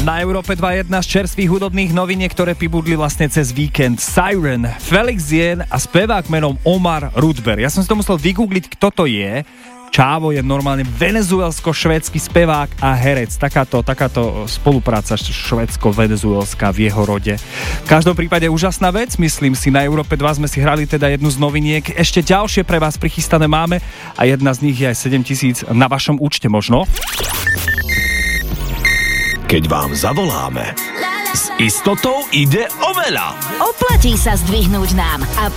Na Európe 2 jedna z čerstvých hudobných noviniek, ktoré pribudli vlastne cez víkend. Siren, Felix Jen a spevák menom Omar Rudberg. Ja som si to musel vygoogliť, kto to je. Čávo je normálne venezuelsko-švédsky spevák a herec. Takáto spolupráca švédsko-venezuelská v jeho rode. V každom prípade úžasná vec, myslím si. Na Európe 2 sme si hrali teda jednu z noviniek. Ešte ďalšie pre vás prichystané máme a jedna z nich je aj 7 000 na vašom účte možno. Keď vám zavoláme, s istotou ide o veľa. Oplatí sa zdvihnúť nám a